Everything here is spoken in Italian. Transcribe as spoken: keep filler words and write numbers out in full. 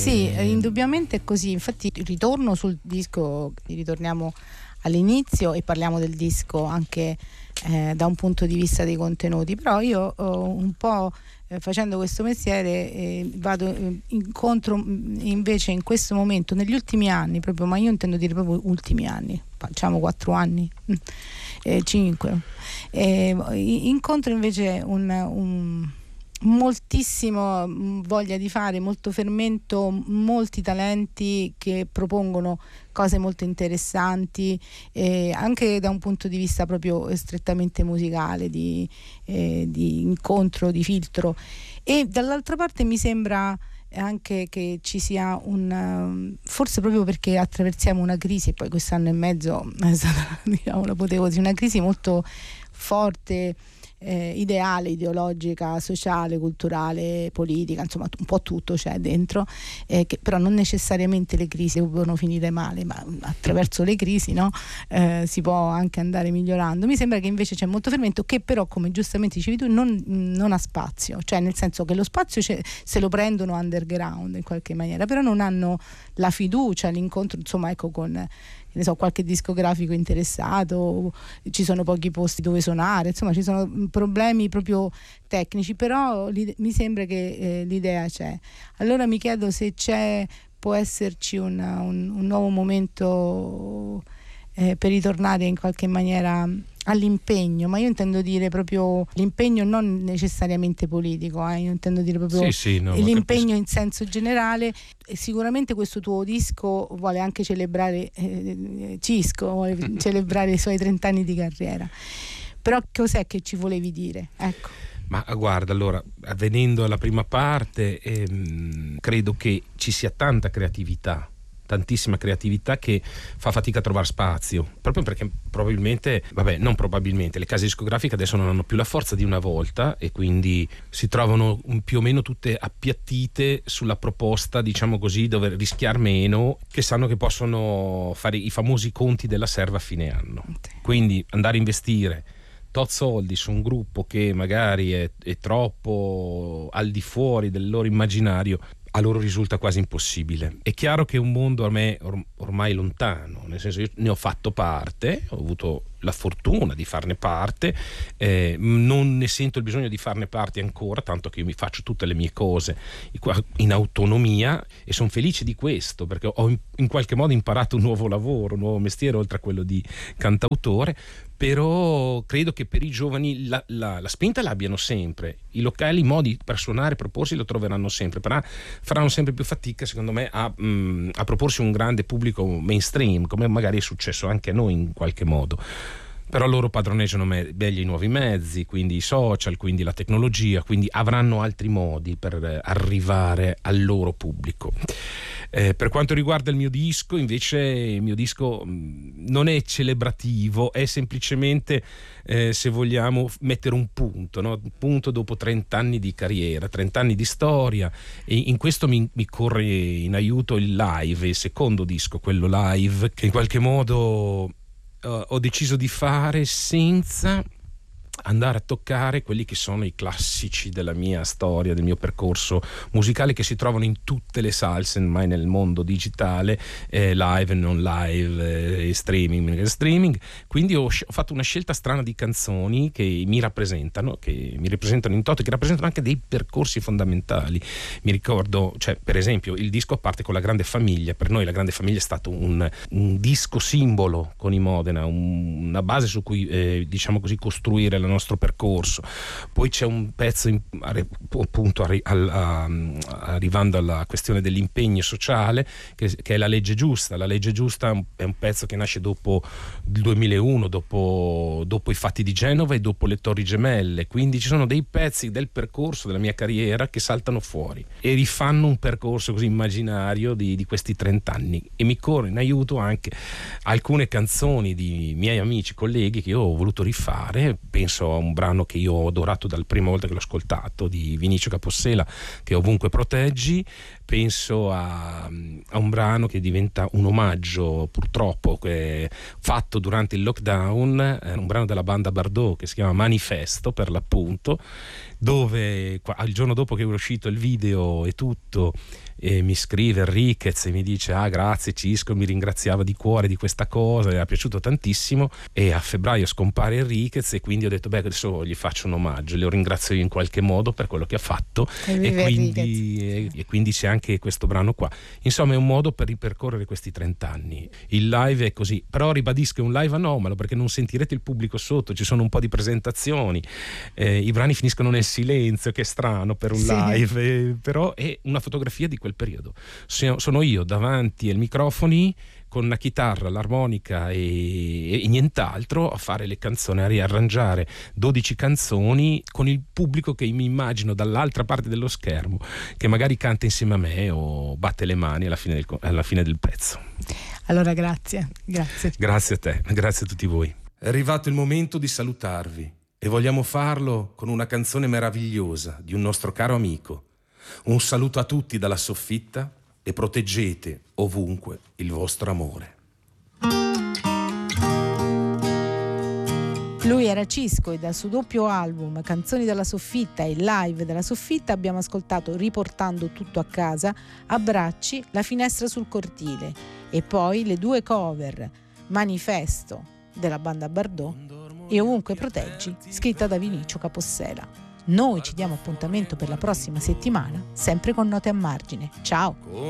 Sì, indubbiamente è così. Infatti ritorno sul disco, ritorniamo all'inizio e parliamo del disco anche eh, da un punto di vista dei contenuti, però io oh, un po' eh, facendo questo mestiere eh, vado eh, incontro invece in questo momento, negli ultimi anni proprio, ma io intendo dire proprio ultimi anni, facciamo quattro anni, eh, cinque, eh, incontro invece un, un moltissimo voglia di fare, molto fermento, molti talenti che propongono cose molto interessanti eh, anche da un punto di vista proprio strettamente musicale, di, eh, di incontro, di filtro, e dall'altra parte mi sembra anche che ci sia un, forse proprio perché attraversiamo una crisi, e poi quest'anno e mezzo è stata, diciamo, l'apoteosi, una crisi molto forte, Eh, ideale, ideologica, sociale, culturale, politica, insomma un po' tutto c'è dentro, eh, che però non necessariamente le crisi devono finire male, ma attraverso le crisi, no? eh, si può anche andare migliorando. Mi sembra che invece c'è molto fermento che però, come giustamente dicevi tu, non, non ha spazio, cioè nel senso che lo spazio se lo prendono underground in qualche maniera, però non hanno la fiducia, l'incontro, insomma, ecco, con ne so, qualche discografico interessato, ci sono pochi posti dove suonare, insomma ci sono problemi proprio tecnici, però mi sembra che eh, l'idea c'è. Allora mi chiedo se c'è, può esserci una, un, un nuovo momento eh, per ritornare in qualche maniera all'impegno, ma io intendo dire proprio l'impegno non necessariamente politico, eh? Io intendo dire proprio sì, sì, no, l'impegno in senso generale. E sicuramente questo tuo disco vuole anche celebrare eh, Cisco, vuole celebrare i suoi trent'anni di carriera, però cos'è che ci volevi dire? Ecco. Ma guarda, allora, venendo alla prima parte, ehm, credo che ci sia tanta creatività, tantissima creatività che fa fatica a trovare spazio, proprio perché probabilmente, vabbè, non probabilmente, le case discografiche adesso non hanno più la forza di una volta e quindi si trovano più o meno tutte appiattite sulla proposta, diciamo così, dove rischiare meno, che sanno che possono fare i famosi conti della serva a fine anno. Quindi andare a investire tot soldi su un gruppo che magari è, è troppo al di fuori del loro immaginario, a loro risulta quasi impossibile. È chiaro che è un mondo a me or- ormai lontano, nel senso io ne ho fatto parte, ho avuto la fortuna di farne parte, eh, non ne sento il bisogno di farne parte ancora, tanto che io mi faccio tutte le mie cose in autonomia e sono felice di questo, perché ho in, in qualche modo imparato un nuovo lavoro, un nuovo mestiere oltre a quello di cantautore. Però credo che per i giovani la, la, la spinta l'abbiano sempre, i locali, i modi per suonare, proporsi lo troveranno sempre, però faranno sempre più fatica secondo me a, mh, a proporsi un grande pubblico mainstream, come magari è successo anche a noi in qualche modo. Però loro padroneggiano meglio i nuovi mezzi, quindi i social, quindi la tecnologia, quindi avranno altri modi per arrivare al loro pubblico. Eh, per quanto riguarda il mio disco, invece, il mio disco non è celebrativo, è semplicemente, eh, se vogliamo, mettere un punto, no? Un punto dopo trent'anni di carriera, trent'anni di storia, e in questo mi, mi corre in aiuto il live, il secondo disco, quello live, che in qualche modo Uh, ho deciso di fare senza andare a toccare quelli che sono i classici della mia storia, del mio percorso musicale, che si trovano in tutte le salse ormai nel mondo digitale, eh, live e non live, eh, streaming, streaming. Quindi ho, ho fatto una scelta strana di canzoni che mi rappresentano, che mi rappresentano in toto, che rappresentano anche dei percorsi fondamentali. Mi ricordo, cioè, per esempio, il disco parte con La Grande Famiglia. Per noi La Grande Famiglia è stato un, un disco simbolo con i Modena, un, una base su cui, eh, diciamo così, costruire la nostro percorso. Poi c'è un pezzo in, appunto arri, al, a, arrivando alla questione dell'impegno sociale, che, che è La Legge Giusta. La Legge Giusta è un pezzo che nasce dopo il duemilauno, dopo, dopo i fatti di Genova e dopo le Torri Gemelle, quindi ci sono dei pezzi del percorso della mia carriera che saltano fuori e rifanno un percorso così immaginario di, di questi trent'anni, e mi corre in aiuto anche alcune canzoni di miei amici, colleghi, che io ho voluto rifare. Penso a un brano che io ho adorato dalla prima volta che l'ho ascoltato, di Vinicio Capossela, che Ovunque Proteggi. Penso a, a un brano che diventa un omaggio, purtroppo, che fatto durante il lockdown, è un brano della banda Bardot che si chiama Manifesto, per l'appunto, dove il giorno dopo che è uscito il video e tutto, e mi scrive Enriquez e mi dice: ah, grazie Cisco, mi ringraziava di cuore di questa cosa, mi è piaciuto tantissimo. E a febbraio scompare Enriquez e quindi ho detto: beh, adesso gli faccio un omaggio, lo ringrazio in qualche modo per quello che ha fatto, e, e, quindi, e, e quindi c'è anche questo brano qua. Insomma, è un modo per ripercorrere questi trenta anni. Il live è così, però ribadisco, è un live anomalo perché non sentirete il pubblico sotto, ci sono un po' di presentazioni, eh, i brani finiscono nel silenzio, che è strano per un sì. live, eh, però è una fotografia di quel periodo. Sono io davanti ai microfoni con la chitarra, l'armonica e, e nient'altro a fare le canzoni, a riarrangiare dodici canzoni con il pubblico che mi immagino dall'altra parte dello schermo, che magari canta insieme a me o batte le mani alla fine del, alla fine del pezzo. Allora grazie, grazie. Grazie a te, grazie a tutti voi. È arrivato il momento di salutarvi e vogliamo farlo con una canzone meravigliosa di un nostro caro amico. Un saluto a tutti dalla soffitta e proteggete ovunque il vostro amore. Lui era Cisco e dal suo doppio album Canzoni dalla soffitta e Live dalla soffitta abbiamo ascoltato Riportando tutto a casa, Abbracci, La finestra sul cortile e poi le due cover Manifesto della banda Bardot e Ovunque proteggi, scritta da Vinicio Capossela. Noi ci diamo appuntamento per la prossima settimana, sempre con note a margine. Ciao!